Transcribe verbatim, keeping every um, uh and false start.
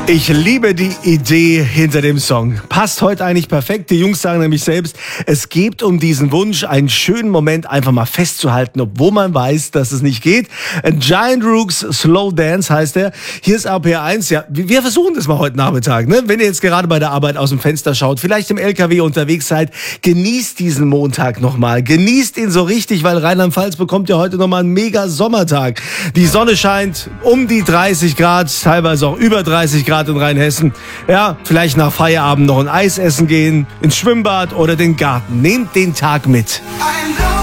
Ich liebe die Idee hinter dem Song. Passt heute eigentlich perfekt. Die Jungs sagen nämlich selbst, es geht um diesen Wunsch, einen schönen Moment einfach mal festzuhalten, obwohl man weiß, dass es nicht geht. A Giant Rooks Slow Dance heißt er. Hier ist R P R eins. Ja, wir versuchen das mal heute Nachmittag. Ne? Wenn ihr jetzt gerade bei der Arbeit aus dem Fenster schaut, vielleicht im L K W unterwegs seid, genießt diesen Montag nochmal. Genießt ihn so richtig, weil Rheinland-Pfalz bekommt ja heute nochmal einen mega Sommertag. Die Sonne scheint um die dreißig Grad, teilweise auch über dreißig Grad in Rheinhessen. Ja, vielleicht nach Feierabend noch ein Eis essen gehen, ins Schwimmbad oder den Garten. Nehmt den Tag mit.